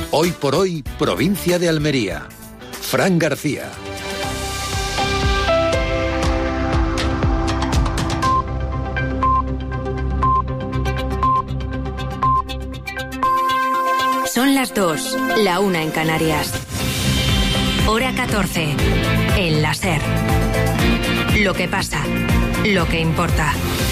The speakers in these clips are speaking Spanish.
Hoy por hoy, provincia de Almería. Fran García. Son las 2, la 1 en Canarias. Hora 14, en la SER. Lo que pasa, lo que importa.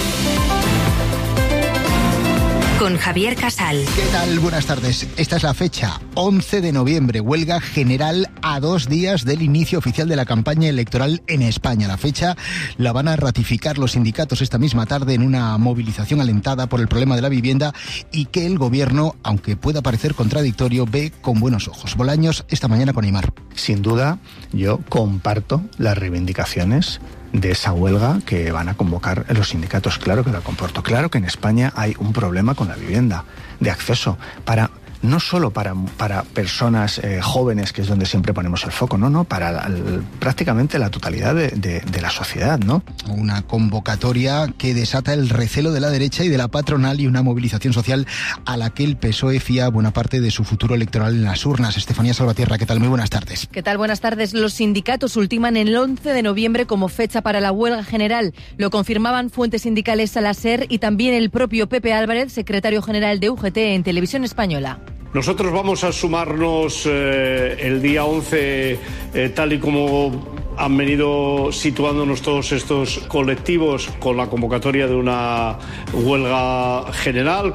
Con Javier Casal. ¿Qué tal? Buenas tardes. Esta es la fecha, 11 de noviembre, huelga general a 2 días del inicio oficial de la campaña electoral en España. La fecha la van a ratificar los sindicatos esta misma tarde en una movilización alentada por el problema de la vivienda y que el gobierno, aunque pueda parecer contradictorio, ve con buenos ojos. Bolaños, esta mañana con Aimar. Sin duda, yo comparto las reivindicaciones de esa huelga que van a convocar los sindicatos. Claro que lo comporto. Claro que en España hay un problema con la vivienda, de acceso, no solo para personas jóvenes, que es donde siempre ponemos el foco, para prácticamente la totalidad de la sociedad, ¿no? Una convocatoria que desata el recelo de la derecha y de la patronal y una movilización social a la que el PSOE fía buena parte de su futuro electoral en las urnas. Estefanía Salvatierra, ¿qué tal? Muy buenas tardes. ¿Qué tal? Buenas tardes. Los sindicatos ultiman el 11 de noviembre como fecha para la huelga general. Lo confirmaban fuentes sindicales a la SER y también el propio Pepe Álvarez, secretario general de UGT en Televisión Española. Nosotros vamos a sumarnos el día 11, tal y como han venido situándonos todos estos colectivos con la convocatoria de una huelga general.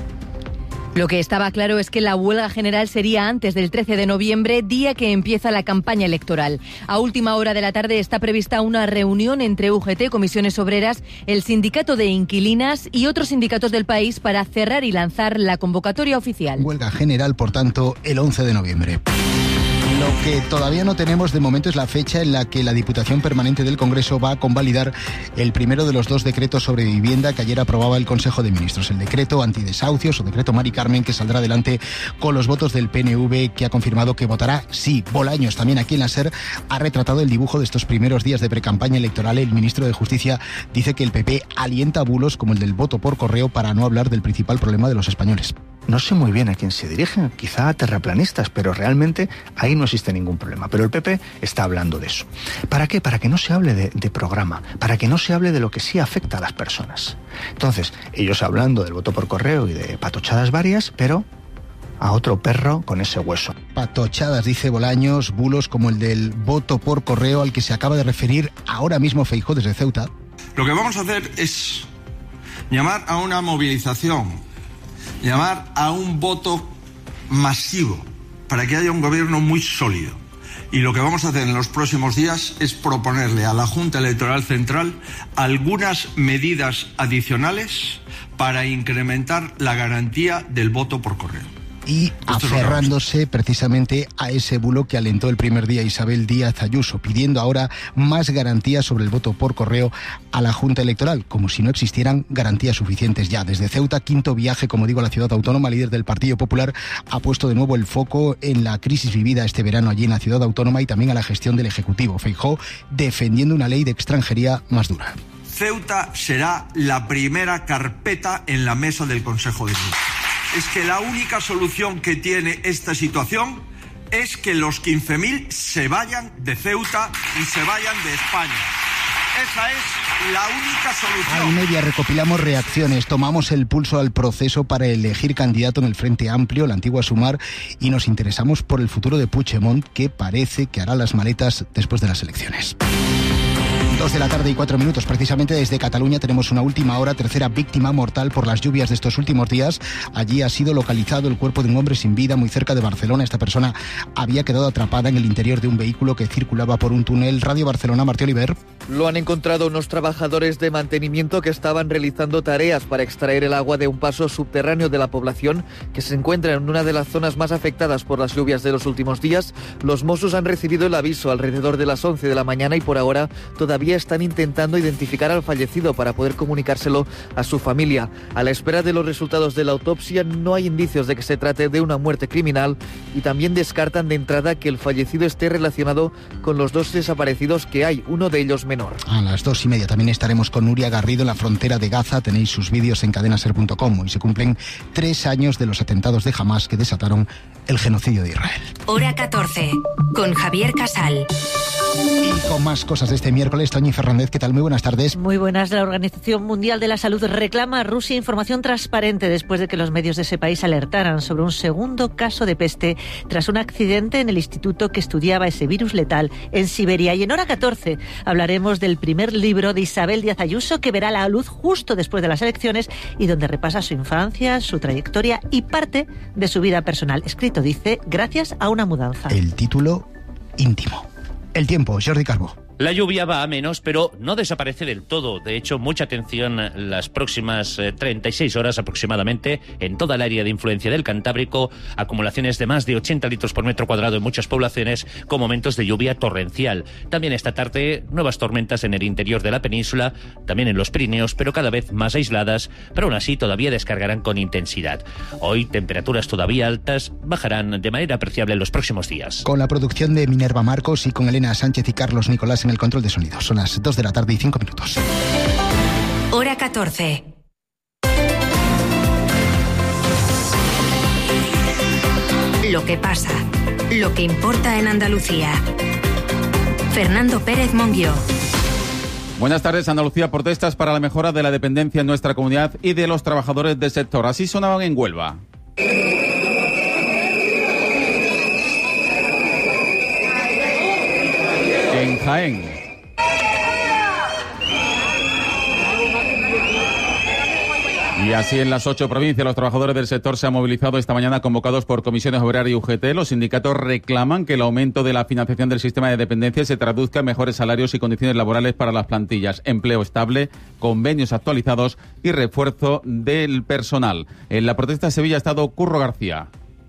Lo que estaba claro es que la huelga general sería antes del 13 de noviembre, día que empieza la campaña electoral. A última hora de la tarde está prevista una reunión entre UGT, Comisiones Obreras, el Sindicato de Inquilinas y otros sindicatos del país para cerrar y lanzar la convocatoria oficial. Huelga general, por tanto, el 11 de noviembre. Lo que todavía no tenemos de momento es la fecha en la que la Diputación Permanente del Congreso va a convalidar el primero de los 2 decretos sobre vivienda que ayer aprobaba el Consejo de Ministros. El decreto antidesahucios o decreto Mari Carmen, que saldrá adelante con los votos del PNV, que ha confirmado que votará sí. Bolaños, también aquí en la SER, ha retratado el dibujo de estos primeros días de precampaña electoral. El ministro de Justicia dice que el PP alienta bulos como el del voto por correo, para no hablar del principal problema de los españoles. No sé muy bien a quién se dirigen, quizá a terraplanistas, pero realmente ahí no existe ningún problema. Pero el PP está hablando de eso. ¿Para qué? Para que no se hable de programa, para que no se hable de lo que sí afecta a las personas. Entonces, ellos hablando del voto por correo y de patochadas varias, pero a otro perro con ese hueso. Patochadas, dice Bolaños, bulos como el del voto por correo al que se acaba de referir ahora mismo Feijóo desde Ceuta. Lo que vamos a hacer es llamar a una movilización, llamar a un voto masivo para que haya un gobierno muy sólido. Y lo que vamos a hacer en los próximos días es proponerle a la Junta Electoral Central algunas medidas adicionales para incrementar la garantía del voto por correo. Y aferrándose precisamente a ese bulo que alentó el primer día Isabel Díaz Ayuso, pidiendo ahora más garantías sobre el voto por correo a la Junta Electoral, como si no existieran garantías suficientes ya. Desde Ceuta, quinto viaje, como digo, a la ciudad autónoma. Líder del Partido Popular ha puesto de nuevo el foco en la crisis vivida este verano allí en la ciudad autónoma y también a la gestión del Ejecutivo. Feijóo defendiendo una ley de extranjería más dura. Ceuta será la primera carpeta en la mesa del Consejo de Ministros. Es que la única solución que tiene esta situación es que los 15.000 se vayan de Ceuta y se vayan de España. Esa es la única solución. A media recopilamos reacciones, tomamos el pulso al proceso para elegir candidato en el Frente Amplio, la antigua Sumar, y nos interesamos por el futuro de Puigdemont, que parece que hará las maletas después de las elecciones. 2:04 p.m, precisamente desde Cataluña tenemos una última hora, tercera víctima mortal por las lluvias de estos últimos días. Allí ha sido localizado el cuerpo de un hombre sin vida muy cerca de Barcelona. Esta persona había quedado atrapada en el interior de un vehículo que circulaba por un túnel. Radio Barcelona, Martí Oliver. Lo han encontrado unos trabajadores de mantenimiento que estaban realizando tareas para extraer el agua de un paso subterráneo de la población que se encuentra en una de las zonas más afectadas por las lluvias de los últimos días. Los Mossos han recibido el aviso alrededor de las 11 de la mañana y por ahora todavía todavía están intentando identificar al fallecido para poder comunicárselo a su familia. A la espera de los resultados de la autopsia no hay indicios de que se trate de una muerte criminal y también descartan de entrada que el fallecido esté relacionado con los 2 desaparecidos que hay, uno de ellos menor. A las 2:30 también estaremos con Nuria Garrido en la frontera de Gaza. Tenéis sus vídeos en cadenaser.com. Hoy se cumplen 3 años de los atentados de Hamás que desataron el genocidio de Israel. Hora 14, con Javier Casal. Y con más cosas de este miércoles, Toñi Fernández, ¿qué tal? Muy buenas tardes. Muy buenas. La Organización Mundial de la Salud reclama a Rusia información transparente después de que los medios de ese país alertaran sobre un segundo caso de peste tras un accidente en el instituto que estudiaba ese virus letal en Siberia. Y en Hora 14 hablaremos del primer libro de Isabel Díaz Ayuso, que verá la luz justo después de las elecciones y donde repasa su infancia, su trayectoria y parte de su vida personal. Escrito, dice, gracias a una mudanza. El título íntimo. El tiempo, Jordi Calvo. La lluvia va a menos, pero no desaparece del todo. De hecho, mucha atención las próximas 36 horas aproximadamente en toda el área de influencia del Cantábrico. Acumulaciones de más de 80 litros por metro cuadrado en muchas poblaciones con momentos de lluvia torrencial. También esta tarde nuevas tormentas en el interior de la península, también en los Pirineos, pero cada vez más aisladas, pero aún así todavía descargarán con intensidad. Hoy temperaturas todavía altas bajarán de manera apreciable en los próximos días. Con la producción de Minerva Marcos y con Elena Sánchez y Carlos Nicolás en el control de sonido. Son las 2 de la tarde y 5 minutos. Hora 14. Lo que pasa, lo que importa en Andalucía. Fernando Pérez Monguió. Buenas tardes. Andalucía, protestas para la mejora de la dependencia en nuestra comunidad y de los trabajadores del sector. Así sonaban en Huelva. En Jaén. Y así en las 8 provincias los trabajadores del sector se han movilizado esta mañana convocados por Comisiones Obrera y UGT. Los sindicatos reclaman que el aumento de la financiación del sistema de dependencia se traduzca en mejores salarios y condiciones laborales para las plantillas, empleo estable, convenios actualizados y refuerzo del personal. En la protesta de Sevilla ha estado Curro García.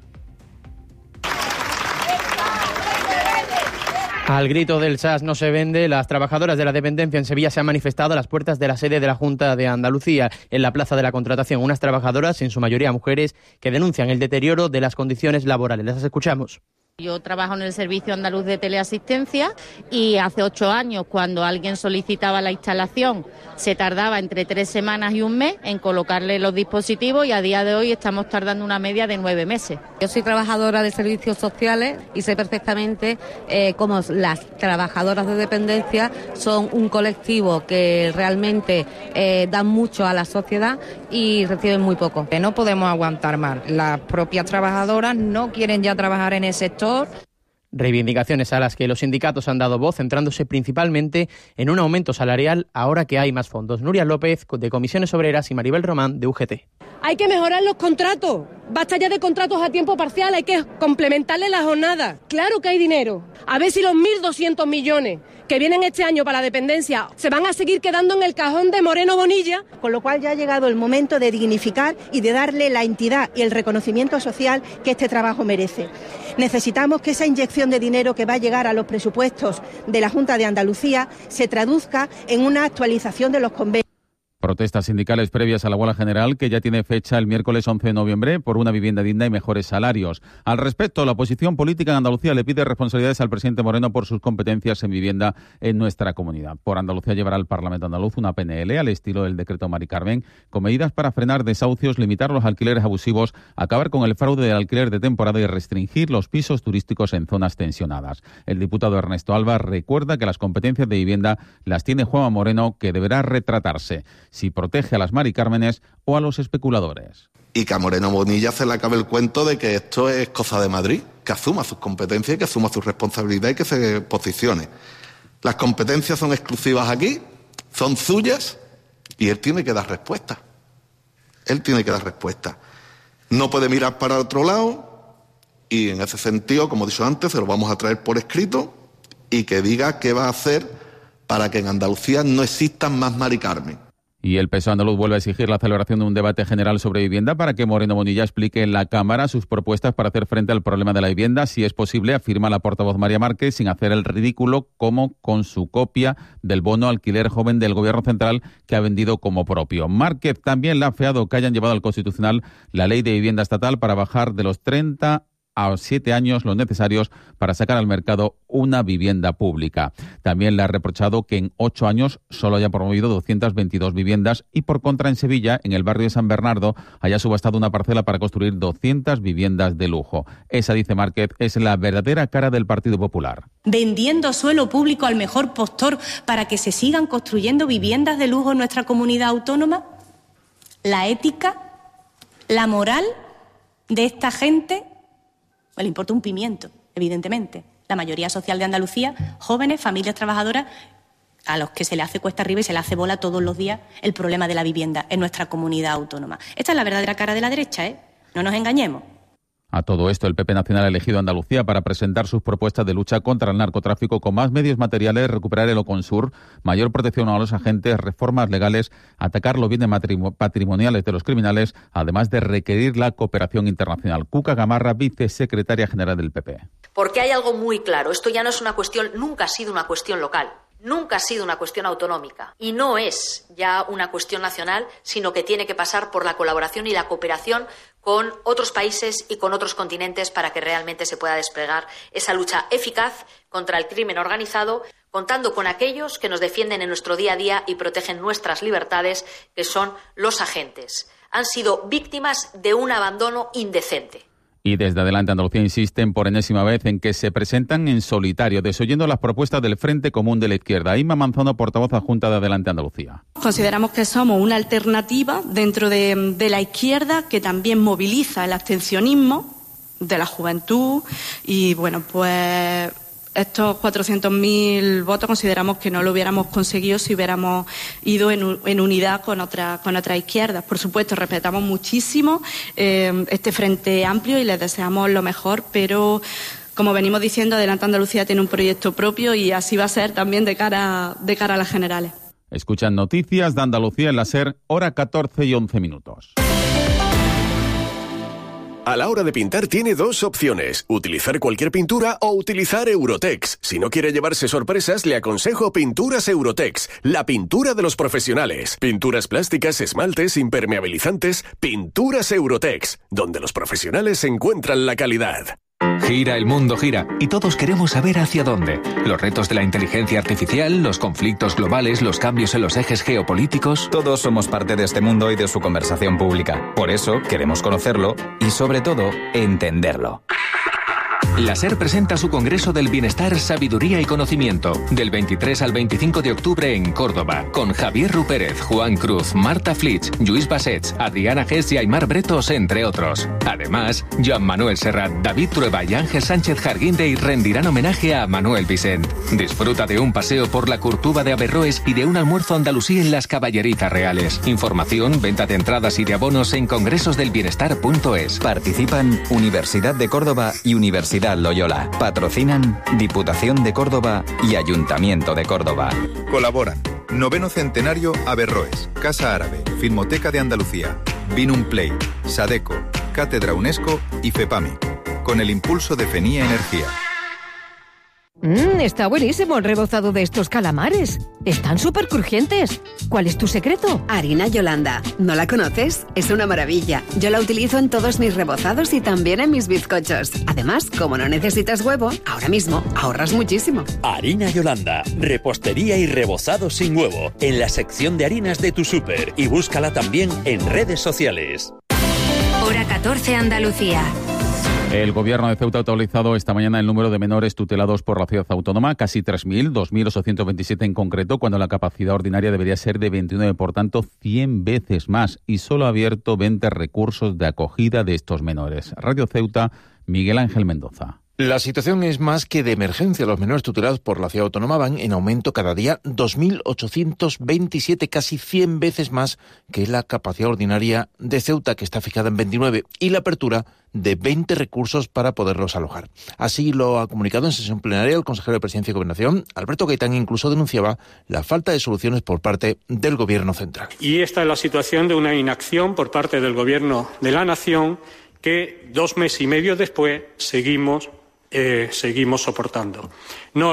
Al grito del SAS no se vende, las trabajadoras de la dependencia en Sevilla se han manifestado a las puertas de la sede de la Junta de Andalucía, en la Plaza de la Contratación. Unas trabajadoras, en su mayoría mujeres, que denuncian el deterioro de las condiciones laborales. Las escuchamos. Yo trabajo en el Servicio Andaluz de Teleasistencia y hace 8 años, cuando alguien solicitaba la instalación, se tardaba entre 3 semanas y un mes en colocarle los dispositivos y a día de hoy estamos tardando una media de 9 meses. Yo soy trabajadora de servicios sociales y sé perfectamente cómo las trabajadoras de dependencia son un colectivo que realmente dan mucho a la sociedad y reciben muy poco. No podemos aguantar más. Las propias trabajadoras no quieren ya trabajar en ese sector. Reivindicaciones a las que los sindicatos han dado voz, centrándose principalmente en un aumento salarial ahora que hay más fondos. Nuria López, de Comisiones Obreras, y Maribel Román, de UGT. Hay que mejorar los contratos. Basta ya de contratos a tiempo parcial, hay que complementarle la jornada. Claro que hay dinero. A ver si los 1.200 millones que vienen este año para la dependencia se van a seguir quedando en el cajón de Moreno Bonilla. Con lo cual ya ha llegado el momento de dignificar y de darle la entidad y el reconocimiento social que este trabajo merece. Necesitamos que esa inyección de dinero que va a llegar a los presupuestos de la Junta de Andalucía se traduzca en una actualización de los convenios. Protestas sindicales previas a la huelga general que ya tiene fecha el miércoles 11 de noviembre por una vivienda digna y mejores salarios. Al respecto, la oposición política en Andalucía le pide responsabilidades al presidente Moreno por sus competencias en vivienda en nuestra comunidad. Por Andalucía llevará al Parlamento andaluz una PNL al estilo del decreto Mari Carmen con medidas para frenar desahucios, limitar los alquileres abusivos, acabar con el fraude del alquiler de temporada y restringir los pisos turísticos en zonas tensionadas. El diputado Ernesto Alba recuerda que las competencias de vivienda las tiene Juanma Moreno, que deberá retratarse si protege a las Mari Cármenes o a los especuladores. Y que a Moreno Bonilla se le acabe el cuento de que esto es cosa de Madrid, que asuma sus competencias, que asuma su responsabilidad y que se posicione. Las competencias son exclusivas aquí, son suyas y él tiene que dar respuesta. Él tiene que dar respuesta. No puede mirar para otro lado y en ese sentido, como he dicho antes, se lo vamos a traer por escrito y que diga qué va a hacer para que en Andalucía no existan más Mari Carmen. Y el PSOE andaluz vuelve a exigir la celebración de un debate general sobre vivienda para que Moreno Bonilla explique en la Cámara sus propuestas para hacer frente al problema de la vivienda. Si es posible, afirma la portavoz María Márquez, sin hacer el ridículo, como con su copia del bono alquiler joven del Gobierno central que ha vendido como propio. Márquez también le ha afeado que hayan llevado al Constitucional la ley de vivienda estatal para bajar de los 30 a 7 años los necesarios para sacar al mercado una vivienda pública. También le ha reprochado que en 8 años solo haya promovido 222 viviendas y por contra en Sevilla, en el barrio de San Bernardo, haya subastado una parcela para construir 200 viviendas de lujo. Esa, dice Márquez, es la verdadera cara del Partido Popular. Vendiendo suelo público al mejor postor para que se sigan construyendo viviendas de lujo en nuestra comunidad autónoma. La ética, la moral de esta gente le importa un pimiento, evidentemente. La mayoría social de Andalucía, jóvenes, familias trabajadoras, a los que se le hace cuesta arriba y se le hace bola todos los días el problema de la vivienda en nuestra comunidad autónoma. Esta es la verdadera cara de la derecha, ¿eh? No nos engañemos. A todo esto, el PP Nacional ha elegido Andalucía para presentar sus propuestas de lucha contra el narcotráfico con más medios materiales, recuperar el Oconsur, mayor protección a los agentes, reformas legales, atacar los bienes patrimoniales de los criminales, además de requerir la cooperación internacional. Cuca Gamarra, vicesecretaria general del PP. Porque hay algo muy claro, esto ya no es una cuestión, nunca ha sido una cuestión local. Nunca ha sido una cuestión autonómica y no es ya una cuestión nacional, sino que tiene que pasar por la colaboración y la cooperación con otros países y con otros continentes para que realmente se pueda desplegar esa lucha eficaz contra el crimen organizado, contando con aquellos que nos defienden en nuestro día a día y protegen nuestras libertades, que son los agentes. Han sido víctimas de un abandono indecente. Y desde Adelante Andalucía insisten por enésima vez en que se presentan en solitario, desoyendo las propuestas del Frente Común de la Izquierda. Inma Manzano, portavoz adjunta de Adelante Andalucía. Consideramos que somos una alternativa dentro de la izquierda que también moviliza el abstencionismo de la juventud y, bueno, pues estos 400.000 votos consideramos que no lo hubiéramos conseguido si hubiéramos ido en unidad con otras izquierdas. Por supuesto, respetamos muchísimo este Frente Amplio y les deseamos lo mejor, pero como venimos diciendo, Adelante Andalucía tiene un proyecto propio y así va a ser también de cara a las generales. Escuchan noticias de Andalucía en la SER, hora 14 y 11 minutos. A la hora de pintar tiene dos opciones, utilizar cualquier pintura o utilizar Eurotex. Si no quiere llevarse sorpresas, le aconsejo Pinturas Eurotex, la pintura de los profesionales. Pinturas plásticas, esmaltes, impermeabilizantes, Pinturas Eurotex, donde los profesionales encuentran la calidad. Gira, el mundo gira, y todos queremos saber hacia dónde. Los retos de la inteligencia artificial, los conflictos globales, los cambios en los ejes geopolíticos. Todos somos parte de este mundo y de su conversación pública. Por eso queremos conocerlo y, sobre todo, entenderlo. La SER presenta su Congreso del Bienestar, Sabiduría y Conocimiento, del 23 al 25 de octubre en Córdoba, con Javier Rupérez, Juan Cruz, Marta Flitsch, Lluís Bassets, Adriana Gess y Aymar Bretos, entre otros. Además, Joan Manuel Serrat, David Trueba y Ángel Sánchez Jarguindey rendirán homenaje a Manuel Vicent. Disfruta de un paseo por la Curtuba de Averroes y de un almuerzo andalusí en las Caballerizas Reales. Información, venta de entradas y de abonos en congresosdelbienestar.es. Participan Universidad de Córdoba y Universidad Loyola. Patrocinan Diputación de Córdoba y Ayuntamiento de Córdoba. Colaboran Noveno Centenario Averroes, Casa Árabe, Filmoteca de Andalucía, Vinum Play, Sadeco, Cátedra UNESCO y FEPAMI. Con el impulso de FENIA Energía. Está buenísimo el rebozado de estos calamares. Están súper crujientes. ¿Cuál es tu secreto? Harina Yolanda. ¿No la conoces? Es una maravilla. Yo la utilizo en todos mis rebozados y también en mis bizcochos. Además, como no necesitas huevo, ahora mismo ahorras muchísimo. Harina Yolanda. Repostería y rebozado sin huevo. En la sección de harinas de tu súper. Y búscala también en redes sociales. Hora 14 Andalucía. El Gobierno de Ceuta ha actualizado esta mañana el número de menores tutelados por la ciudad autónoma, casi 3.000, 2.827 en concreto, cuando la capacidad ordinaria debería ser de 29, por tanto 100 veces más, y solo ha abierto 20 recursos de acogida de estos menores. Radio Ceuta, Miguel Ángel Mendoza. La situación es más que de emergencia. Los menores tutelados por la ciudad autónoma van en aumento cada día, 2.827, casi 100 veces más que la capacidad ordinaria de Ceuta, que está fijada en 29, y la apertura de 20 recursos para poderlos alojar. Así lo ha comunicado en sesión plenaria el consejero de Presidencia y Gobernación, Alberto Gaitán. Incluso denunciaba la falta de soluciones por parte del Gobierno central. Y esta es la situación de una inacción por parte del Gobierno de la Nación que 2 meses y medio después seguimos soportando. No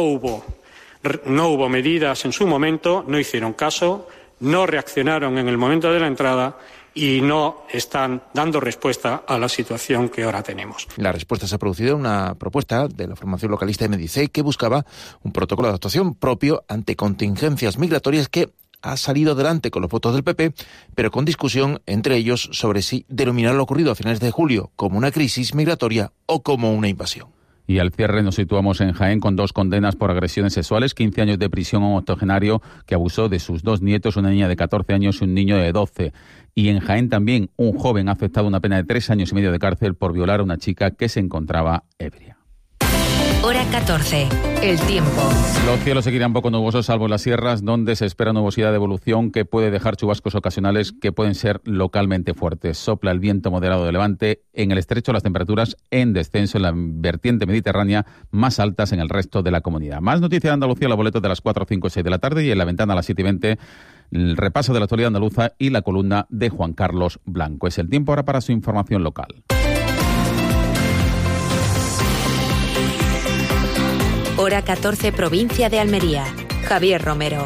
hubo medidas en su momento, no hicieron caso, no reaccionaron en el momento de la entrada y no están dando respuesta a la situación que ahora tenemos. La respuesta se ha producido en una propuesta de la formación localista de Medicei que buscaba un protocolo de actuación propio ante contingencias migratorias que ha salido adelante con los votos del PP, pero con discusión entre ellos sobre si denominar lo ocurrido a finales de julio como una crisis migratoria o como una invasión. Y al cierre nos situamos en Jaén con 2 condenas por agresiones sexuales, 15 años de prisión a un octogenario que abusó de sus 2 nietos, una niña de 14 años y un niño de 12. Y en Jaén también un joven ha aceptado una pena de 3 años y medio de cárcel por violar a una chica que se encontraba ebria. Hora 14. El tiempo. Los cielos seguirán poco nubosos, salvo en las sierras, donde se espera nubosidad de evolución que puede dejar chubascos ocasionales que pueden ser localmente fuertes. Sopla el viento moderado de levante. En el estrecho las temperaturas en descenso en la vertiente mediterránea, más altas en el resto de la comunidad. Más noticias de Andalucía, la boleta de las 4, 5 y 6 de la tarde y en la ventana a las 7 y 20, el repaso de la actualidad andaluza y la columna de Juan Carlos Blanco. Es el tiempo ahora para su información local. Hora 14, provincia de Almería. Javier Romero.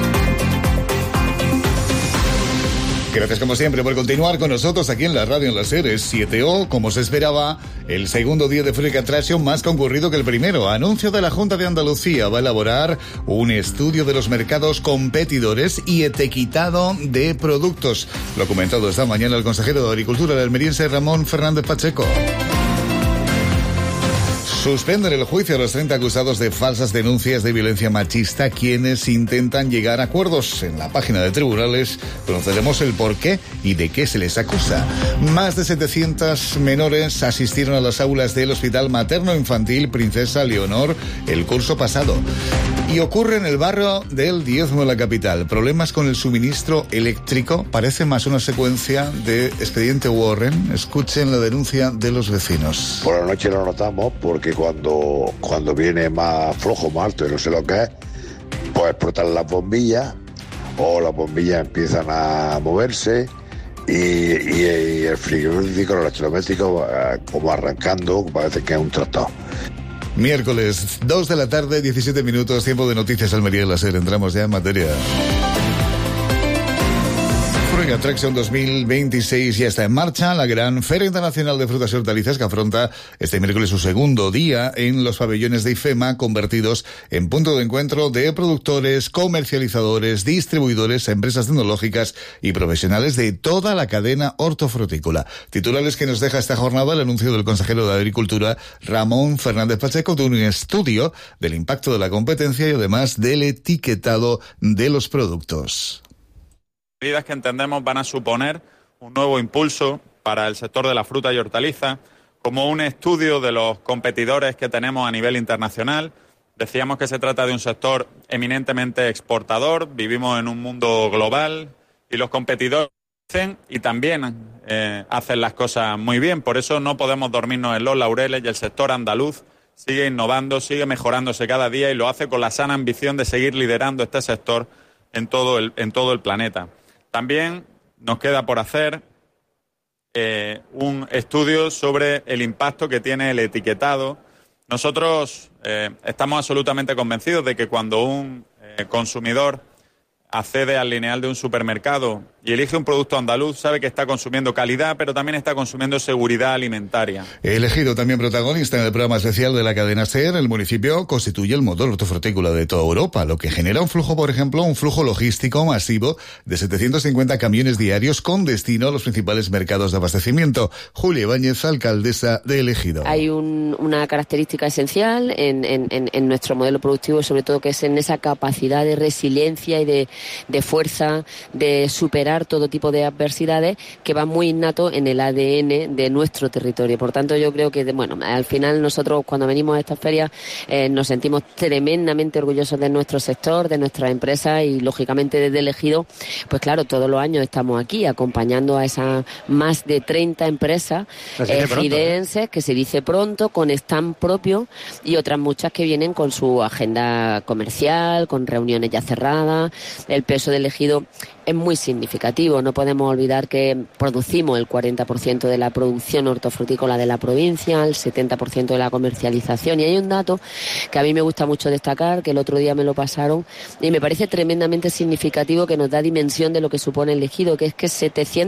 Gracias como siempre por continuar con nosotros aquí en la radio en la SER. 7O, como se esperaba, el segundo día de Freak Attraction más concurrido que el primero. Anuncio de la Junta de Andalucía va a elaborar un estudio de los mercados competidores y etiquetado de productos. Lo ha comentado esta mañana el consejero de Agricultura, el almeriense Ramón Fernández Pacheco. Suspenden el juicio a los 30 acusados de falsas denuncias de violencia machista, quienes intentan llegar a acuerdos. En la página de tribunales conoceremos el porqué y de qué se les acusa. Más de 700 menores asistieron a las aulas del Hospital Materno Infantil Princesa Leonor el curso pasado. Y ocurre en el barrio del Diezmo de la capital. Problemas con el suministro eléctrico. Parece más una secuencia de Expediente Warren. Escuchen la denuncia de los vecinos. Por la noche lo notamos porque cuando viene más flojo, más alto y no sé lo que es, pues explotan las bombillas o las bombillas empiezan a moverse y el frigorífico, el electrodoméstico, como arrancando, parece que es un tractor. Miércoles, 2 de la tarde, 17 minutos, tiempo de noticias Almería y la SER. Entramos ya en materia. Freak Attraction 2026 ya está en marcha, la gran Feria Internacional de Frutas y Hortalizas que afronta este miércoles su segundo día en los pabellones de IFEMA, convertidos en punto de encuentro de productores, comercializadores, distribuidores, empresas tecnológicas y profesionales de toda la cadena hortofrutícola. Titulares que nos deja esta jornada el anuncio del consejero de Agricultura, Ramón Fernández Pacheco, de un estudio del impacto de la competencia y además del etiquetado de los productos. Medidas que entendemos van a suponer un nuevo impulso para el sector de la fruta y hortaliza, como un estudio de los competidores que tenemos a nivel internacional. Decíamos que se trata de un sector eminentemente exportador, vivimos en un mundo global y los competidores hacen y también hacen las cosas muy bien. Por eso no podemos dormirnos en los laureles y el sector andaluz sigue innovando, sigue mejorándose cada día y lo hace con la sana ambición de seguir liderando este sector en todo el planeta. También nos queda por hacer un estudio sobre el impacto que tiene el etiquetado. Nosotros estamos absolutamente convencidos de que cuando un consumidor accede al lineal de un supermercado y elige un producto andaluz, sabe que está consumiendo calidad, pero también está consumiendo seguridad alimentaria. Elegido también protagonista en el programa especial de la cadena SER, el municipio constituye el motor hortofrutícola de toda Europa, lo que genera un flujo logístico masivo de 750 camiones diarios con destino a los principales mercados de abastecimiento. Julia Ibáñez, alcaldesa de Elegido. Hay una característica esencial en nuestro modelo productivo, sobre todo que es en esa capacidad de resiliencia y de fuerza, de superar superar todo tipo de adversidades que va muy innato en el ADN de nuestro territorio. Por tanto, yo creo que, bueno, al final nosotros cuando venimos a estas ferias nos sentimos tremendamente orgullosos de nuestro sector, de nuestras empresas y, lógicamente, desde el Ejido, pues claro, todos los años estamos aquí acompañando a esas más de 30 empresas ejidenses, que se dice pronto, con stand propio y otras muchas que vienen con su agenda comercial, con reuniones ya cerradas. El peso del Ejido es muy significativo. No podemos olvidar que producimos el 40% de la producción hortofrutícola de la provincia, el 70% de la comercialización. Y hay un dato que a mí me gusta mucho destacar, que el otro día me lo pasaron, y me parece tremendamente significativo, que nos da dimensión de lo que supone el Ejido, que es que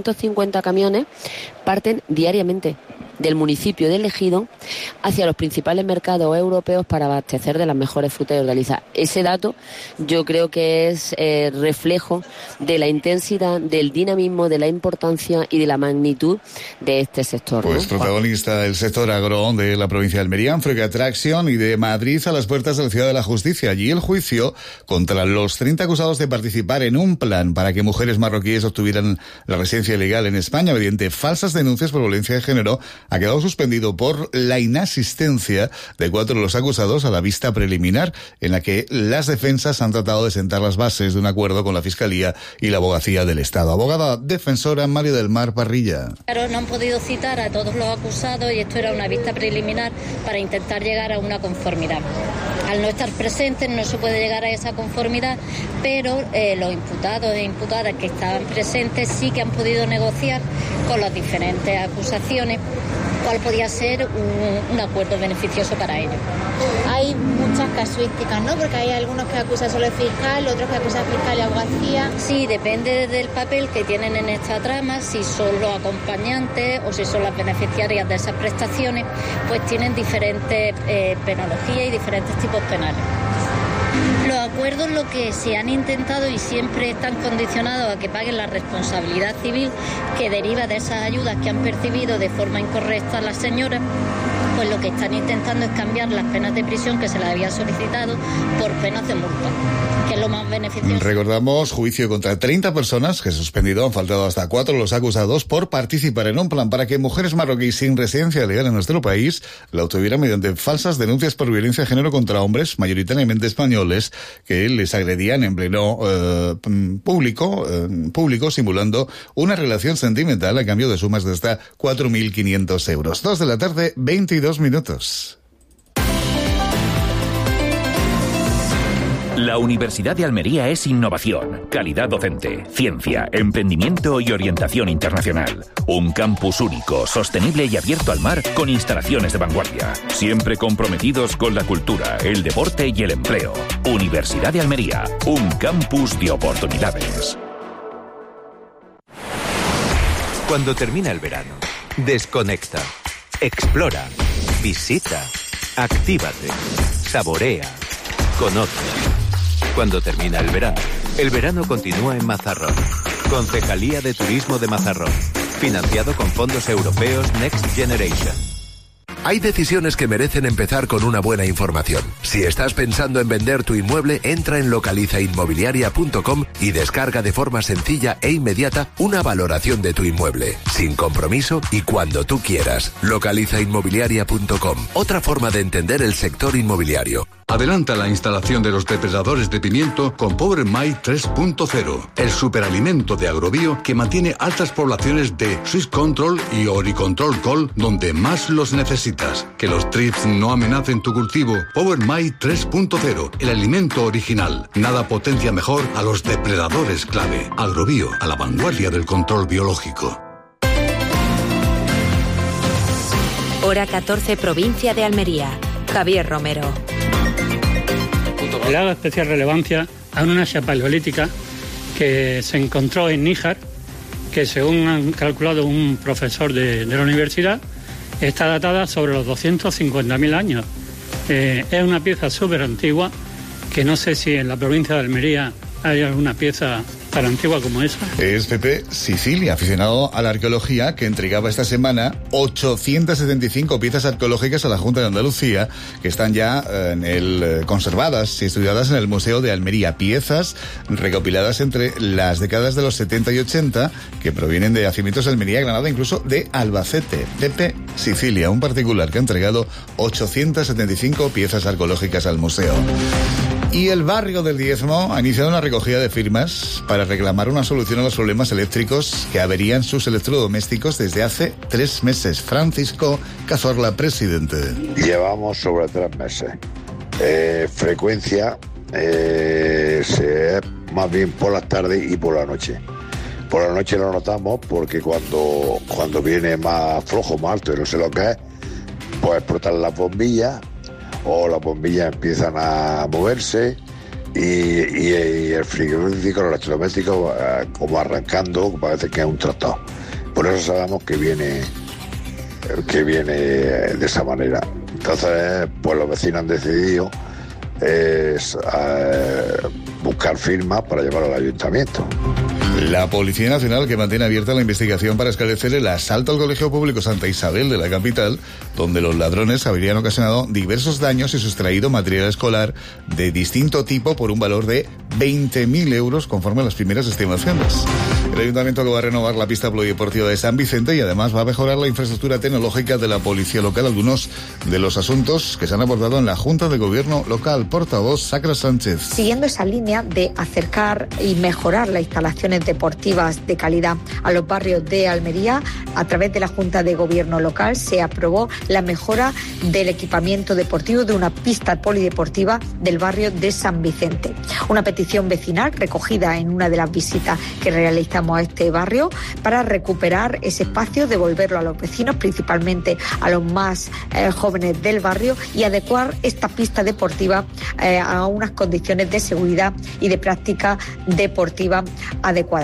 750 camiones parten diariamente del municipio de Ejido hacia los principales mercados europeos para abastecer de las mejores frutas y hortalizas. Ese dato yo creo que es reflejo de la intensidad, del dinamismo, de la importancia y de la magnitud de este sector. Pues ¿no? protagonista el sector agro de la provincia de Almería, Freak Attraction, y de Madrid a las puertas de la Ciudad de la Justicia. Allí el juicio contra los 30 acusados de participar en un plan para que mujeres marroquíes obtuvieran la residencia ilegal en España mediante falsas denuncias por violencia de género ha quedado suspendido por la inasistencia de 4 de los acusados a la vista preliminar, en la que las defensas han tratado de sentar las bases de un acuerdo con la Fiscalía y la Abogacía del Estado. Abogada defensora María del Mar Parrilla. Claro, no han podido citar a todos los acusados y esto era una vista preliminar para intentar llegar a una conformidad. Al no estar presentes no se puede llegar a esa conformidad, pero los imputados e imputadas que estaban presentes sí que han podido negociar con las diferentes acusaciones cuál podía ser un acuerdo beneficioso para ellos. Hay muchas casuísticas, ¿no? Porque hay algunos que acusan solo el fiscal, otros que acusan fiscal y abogacía. Sí, depende del papel que tienen en esta trama, si son los acompañantes o si son las beneficiarias de esas prestaciones, pues tienen diferentes penologías y diferentes tipos penales. Los acuerdos lo que se han intentado y siempre están condicionados a que paguen la responsabilidad civil que deriva de esas ayudas que han percibido de forma incorrecta las señoras, pues lo que están intentando es cambiar las penas de prisión que se les había solicitado por penas de multa, que es lo más beneficioso. Recordamos, juicio contra 30 personas que suspendido, han faltado hasta 4 los acusados por participar en un plan para que mujeres marroquíes sin residencia legal en nuestro país la obtuvieran mediante falsas denuncias por violencia de género contra hombres, mayoritariamente españoles, que les agredían en pleno público, simulando una relación sentimental a cambio de sumas de hasta 4.500 euros. 2 de la tarde, 22 minutos. La Universidad de Almería es innovación, calidad docente, ciencia, emprendimiento y orientación internacional. Un campus único, sostenible y abierto al mar con instalaciones de vanguardia. Siempre comprometidos con la cultura, el deporte y el empleo. Universidad de Almería, un campus de oportunidades. Cuando termina el verano, desconecta, explora, visita, actívate, saborea, conoce. Cuando termina el verano continúa en Mazarrón. Concejalía de Turismo de Mazarrón. Financiado con fondos europeos Next Generation. Hay decisiones que merecen empezar con una buena información. Si estás pensando en vender tu inmueble, entra en localizainmobiliaria.com y descarga de forma sencilla e inmediata una valoración de tu inmueble, sin compromiso y cuando tú quieras. Localizainmobiliaria.com. Otra forma de entender el sector inmobiliario. Adelanta la instalación de los depredadores de pimiento con Power My 3.0, el superalimento de Agrobio que mantiene altas poblaciones de Swiss Control y Oricontrol Col donde más los necesitas. Que los trips no amenacen tu cultivo. Power My 3.0, el alimento original. Nada potencia mejor a los depredadores clave. Agrobio, a la vanguardia del control biológico. Hora 14, provincia de Almería. Javier Romero. Le da especial relevancia a una chapa paleolítica que se encontró en Níjar, que según han calculado un profesor de la universidad, está datada sobre los 250.000 años. Es una pieza súper antigua, que no sé si en la provincia de Almería hay alguna pieza tan antigua como esa. Es Pepe Sicilia, aficionado a la arqueología, que entregaba esta semana 875 piezas arqueológicas a la Junta de Andalucía, que están ya conservadas y estudiadas en el Museo de Almería. Piezas recopiladas entre las décadas de los 70 y 80, que provienen de yacimientos de Almería, Granada, incluso de Albacete. Pepe Sicilia, un particular que ha entregado 875 piezas arqueológicas al museo. Y el barrio del Diezmo ha iniciado una recogida de firmas para reclamar una solución a los problemas eléctricos que averían sus electrodomésticos desde hace 3 meses. Francisco Cazorla, presidente. Llevamos sobre 3 meses. Frecuencia más bien por las tardes y por la noche. Por la noche lo notamos porque cuando viene más flojo, más alto y no sé lo que es, pues explotan las bombillas, o las bombillas empiezan a moverse y el frigorífico, los electrodomésticos, como arrancando, parece que es un tractor. Por eso sabemos que viene de esa manera. Entonces, pues los vecinos han decidido buscar firmas para llevar al ayuntamiento. La Policía Nacional, que mantiene abierta la investigación para esclarecer el asalto al Colegio Público Santa Isabel de la capital, donde los ladrones habrían ocasionado diversos daños y sustraído material escolar de distinto tipo por un valor de 20.000 euros, conforme a las primeras estimaciones. El ayuntamiento va a renovar la pista polideportiva de San Vicente y además va a mejorar la infraestructura tecnológica de la policía local. Algunos de los asuntos que se han abordado en la Junta de Gobierno local. Portavoz Sacra Sánchez. Siguiendo esa línea de acercar y mejorar las instalaciones deportivas de calidad a los barrios de Almería, a través de la Junta de Gobierno local se aprobó la mejora del equipamiento deportivo de una pista polideportiva del barrio de San Vicente. Una petición vecinal recogida en una de las visitas que realizamos a este barrio para recuperar ese espacio, devolverlo a los vecinos, principalmente a los más jóvenes del barrio, y adecuar esta pista deportiva a unas condiciones de seguridad y de práctica deportiva adecuadas.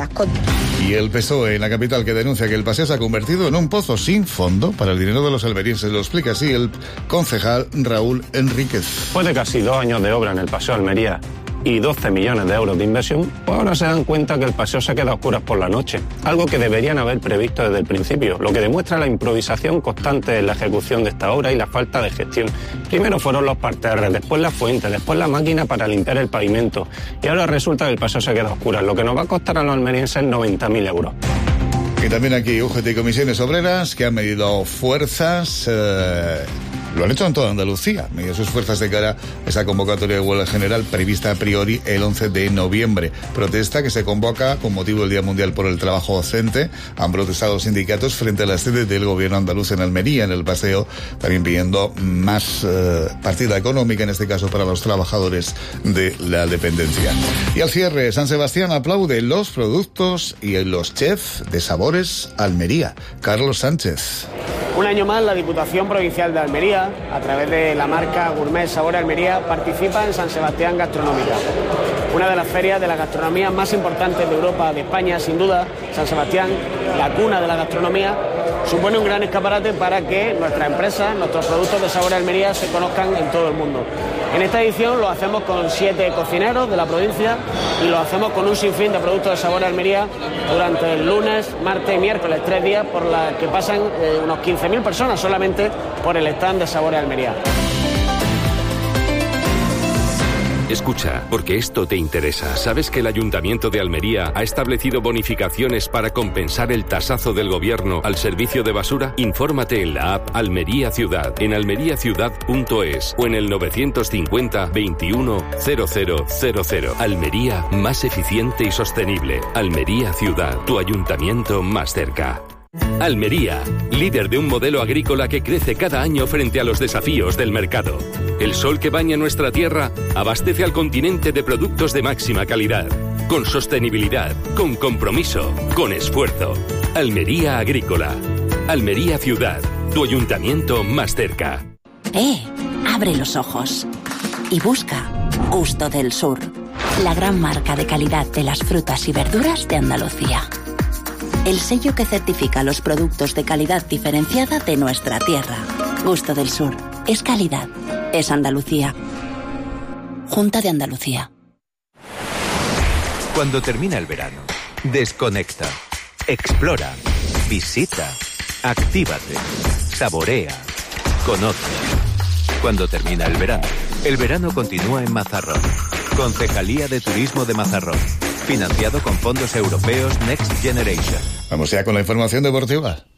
Y el PSOE en la capital, que denuncia que el paseo se ha convertido en un pozo sin fondo para el dinero de los almerienses. Lo explica así el concejal Raúl Enríquez. Después de casi 2 años de obra en el paseo Almería y 12 millones de euros de inversión, pues ahora se dan cuenta que el paseo se queda a oscuras por la noche, algo que deberían haber previsto desde el principio, lo que demuestra la improvisación constante en la ejecución de esta obra y la falta de gestión. Primero fueron los parterres, después la fuente, después la máquina para limpiar el pavimento, y ahora resulta que el paseo se queda a oscuras, lo que nos va a costar a los almerienses 90.000 euros. Y también aquí UGT y Comisiones Obreras, que han medido fuerzas, lo han hecho en toda Andalucía, medido sus fuerzas de cara a esa convocatoria de huelga general prevista a priori el 11 de noviembre. Protesta que se convoca con motivo del Día Mundial por el Trabajo Docente. Han protestado sindicatos frente a la sede del Gobierno andaluz en Almería, en el paseo, también pidiendo más partida económica, en este caso para los trabajadores de la dependencia. Y al cierre, San Sebastián aplaude los productos y los chefs de Sabores Almería. Carlos Sánchez. Un año más, la Diputación Provincial de Almería, a través de la marca Gourmet Sabor Almería, participa en San Sebastián Gastronómica, una de las ferias de la gastronomía más importantes de Europa, de España, sin duda. San Sebastián, la cuna de la gastronomía, supone un gran escaparate para que nuestras empresas, nuestros productos de Sabor Almería se conozcan en todo el mundo. En esta edición lo hacemos con 7 cocineros de la provincia y lo hacemos con un sinfín de productos de Sabor Almería durante el lunes, martes y miércoles, 3 días por la que pasan unos 15.000 personas solamente por el stand de Sabor Almería. Escucha, porque esto te interesa. ¿Sabes que el Ayuntamiento de Almería ha establecido bonificaciones para compensar el tasazo del gobierno al servicio de basura? Infórmate en la app Almería Ciudad, en almeriaciudad.es o en el 950 21 0000. Almería, más eficiente y sostenible. Almería Ciudad, tu ayuntamiento más cerca. Almería, líder de un modelo agrícola que crece cada año frente a los desafíos del mercado. El sol que baña nuestra tierra abastece al continente de productos de máxima calidad, con sostenibilidad, con compromiso, con esfuerzo. Almería Agrícola. Almería Ciudad, tu ayuntamiento más cerca. Abre los ojos y busca Gusto del Sur, la gran marca de calidad de las frutas y verduras de Andalucía. El sello que certifica los productos de calidad diferenciada de nuestra tierra. Gusto del Sur. Es calidad. Es Andalucía. Junta de Andalucía. Cuando termina el verano, desconecta, explora, visita, actívate, saborea, conoce. Cuando termina el verano continúa en Mazarrón. Concejalía de Turismo de Mazarrón. Financiado con fondos europeos Next Generation. Vamos ya con la información deportiva.